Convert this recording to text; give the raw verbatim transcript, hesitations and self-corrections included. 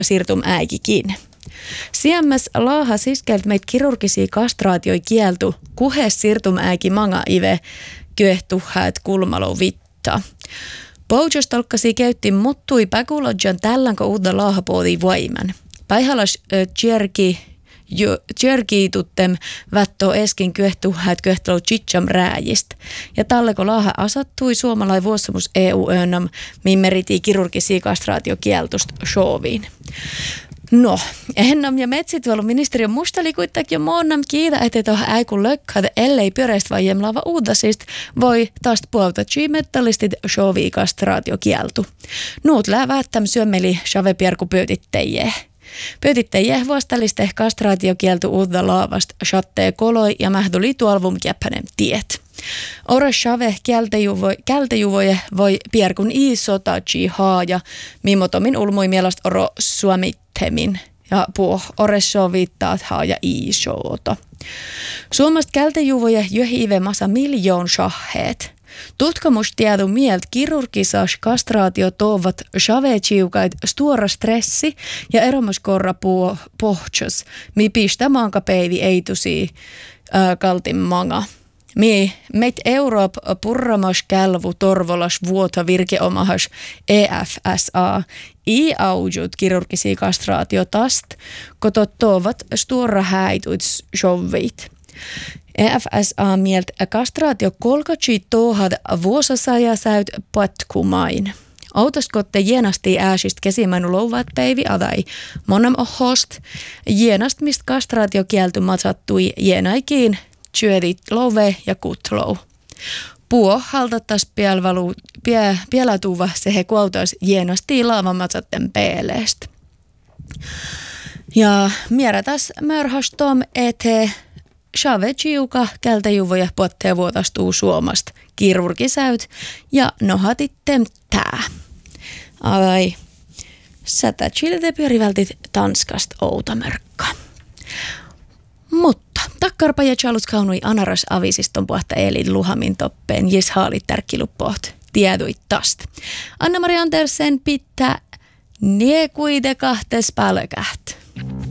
siirtum äikikin. Siemmäs laaha siskeltä meitä kirurgisia kastraatioi kieltu, kuhes siirtum äiki manga ive kyehtuhäät kulmalo vitta. Poujos tolkkasi käytti muttui päkulodjan tällänkö uutta laahapoodi voiman. Päihalas tjerki tjerkiituttem vättoo eskin kyehtuhäät kyehtelou chicham rääjist. Ja talleko laaha asattui suomalai vuossamus E U-önnam, miin meritii kirurgisia kastraatiokieltusta showviin. No, ennam ja metsituoluministeriön mustali kuitenkin jo monnam kiitä, että tuohon äikun lökkät, ellei pyöreistä vai jemlaava uudasista, voi taas puolta chi-metallistit showvii kastraatiokieltu. Nuut lääväättäm syömmeli shavepierku pöytittäjää. Pöytittäjää vuostalliste kastraatiokieltu uutta laavasta shattee koloi ja mähduli tuolvum käppänem tiet. Ora shave kältejuvoje voi pierkun iisotachi haaja, mimotomin ulmui mielestä oro suomittemin ja puh ore sovittaat haaja iisooto. Suomasta kältejuvoje jöhive massa miljoon shaheet. Tutkimustiedon mieltä kirurgisas kastraatio toovat shave-chiukait stora stressi ja eromuskorra pohjas, mi pistä mankapeivi eitusi äh, kaltin manga. Mi meit Euroop purramas kälvu torvolas vuota virkeomahas E F S A i aujut kirurgisia kastraatio tast, koto toovat stora häituit showvit. E F S A mieltä kastraatio kolkatsi tohad vuosasaja säyt patkumain. Autoskotte jenasti ääsist kesimäinu louvat päivi adai. Monam ohost jenast mist kastraatio kielty matsattui jenaikiin syödit love ja kutlou. Puo haltattas pielvalu pie, pielatuva se he kuautais jenasti laavamatsatten peeleest. Ja mierätäs mörhastom ete shave chiuka kältäjuvoja pottea vuotastuu Suomasta kirurgisäyt ja nohatittem tää. Ai, sätä chilite pyörivältit Tanskasta outamörkka. Mutta takkarpa ja chalus kaunui anaras avisiston puhta elin luhamin toppeen jes haalit tärkkiluppoht tieduit tast. Anna-Mari Andersen pitää niekuide kahtes pälkäht.